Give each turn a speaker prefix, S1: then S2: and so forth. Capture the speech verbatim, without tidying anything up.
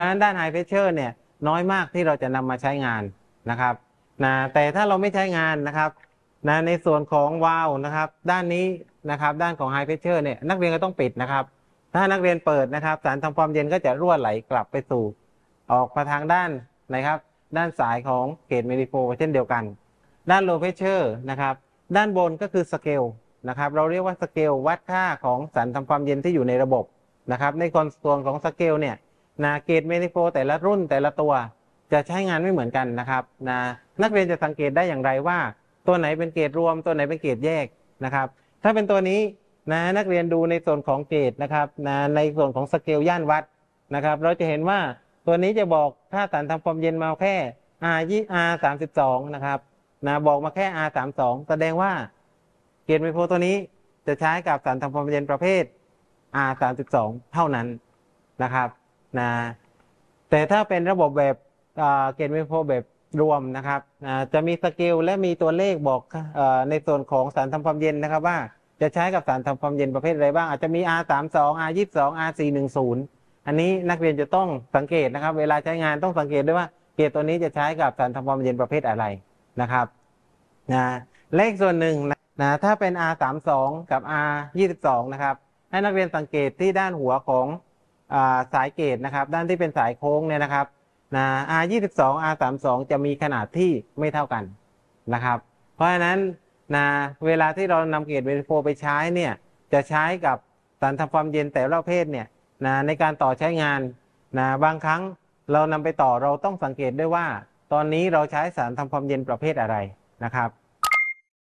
S1: ด้านไฮเพรสเชอร์เนี่ยน้อยมากที่เราจะนำมาใช้งานนะครับนะแต่ถ้าเราไม่ใช้งานนะครับนะในส่วนของวาล์วนะครับด้านนี้นะครับด้านของไฮเพรสเชอร์เนี่ยนักเรียนก็ต้องปิดนะครับถ้านักเรียนเปิดนะครับสารทำความเย็นก็จะรั่วไหลกลับไปสู่ออกมาทางด้านนะครับด้านสายของเกจเมดิโฟเช่นเดียวกันด้านโลเพรสเชอร์นะครับด้านบนก็คือสเกลนะครับเราเรียกว่าสเกลวัดค่าของสารทำความเย็นที่อยู่ในระบบนะครับในส่วนของสเกลเนี่ยนะเกจเมดิโฟแต่ละรุ่นแต่ละตัวจะใช้งานไม่เหมือนกันนะครับนะนักเรียนจะสังเกตได้อย่างไรว่าตัวไหนเป็นเกจรวมตัวไหนเป็นเกจแยกนะครับถ้าเป็นตัวนี้นะนักเรียนดูในส่วนของเกจนะครับนะในส่วนของสเกลย่านวัดนะครับเราจะเห็นว่าตัวนี้จะบอกค่าสารทำความเย็นมาแค่ R ยี่ R สามสิบสองนะครับนะบอกมาแค่ R สามสิบสองแสดงว่าเกจเมดิโฟตัวนี้จะใช้กับสารทำความเย็นประเภท R สามสิบสองเท่านั้นนะครับนะแต่ถ้าเป็นระบบแบบเกจเมดิโฟแบบรวมนะครับจะมีสเกลและมีตัวเลขบอกในส่วนของสารทำความเย็นนะครับว่าจะใช้กับสารทำความเย็นประเภทอะไรบ้างอาจจะมี R สามสิบสอง R ยี่สิบสอง R สี่สิบอันนี้นักเรียนจะต้องสังเกตนะครับเวลาใช้งานต้องสังเกตด้วยว่าเกจตัวนี้จะใช้กับสารทำความเย็นประเภทอะไรนะครับนะเลขส่วนหนึ่งนะถ้าเป็น R สามสิบสองกับ R ยี่สิบสองนะครับให้นักเรียนสังเกตที่ด้านหัวของสายเกจนะครับด้านที่เป็นสายโค้งเนี่ยนะครับนะ R ยี่สิบสอง R สามสิบสองจะมีขนาดที่ไม่เท่ากันนะครับเพราะฉะนั้นนะเวลาที่เรานำเกจเมดิโฟไปใช้เนี่ยจะใช้กับสารทำความเย็นแต่ละประเภทเนี่ยนะในการต่อใช้งานนะบางครั้งเรานำไปต่อเราต้องสังเกตด้วยว่าตอนนี้เราใช้สารทำความเย็นประเภทอะไรนะครับ